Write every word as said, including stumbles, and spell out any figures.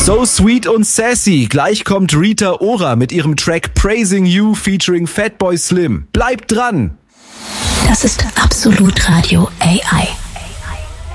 So sweet und sassy. Gleich kommt Rita Ora mit ihrem Track Praising You featuring Fatboy Slim. Bleibt dran! Das ist Absolut Radio A I.